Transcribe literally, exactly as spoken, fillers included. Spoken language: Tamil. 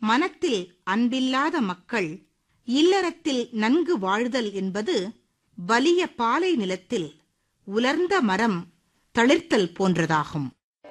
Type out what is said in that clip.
மனத்தில் அன்பில்லாத மக்கள் இல்லறத்தில் நன்கு வாழ்தல் என்பது வலிய பாலை நிலத்தில் உலர்ந்த மரம் தளிர்த்தல் போன்றதாகும்.